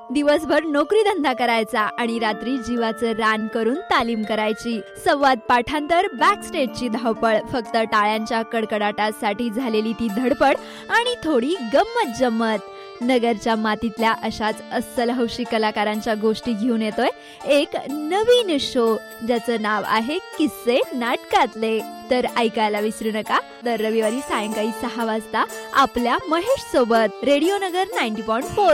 दिवसभर नोकरी धंदा करायचा आणि रात्री जीवाचं रान करून तालीम करायची. संवाद पाठांतर, बॅक स्टेजची धावपळ, फक्त टाळ्यांच्या कडकडाटासाठी झालेली ती धडपड आणि थोडी गंमत जम्मत. नगरच्या मातीतल्या अशाच अस्सल हौशी कलाकारांच्या गोष्टी घेऊन येतोय एक नवीन शो, ज्याचं नाव आहे किस्से नाटकातले. तर ऐकायला विसरू नका दर रविवारी सायंकाळी 6 वाजता आपल्या महेश सोबत रेडिओ नगर 90.4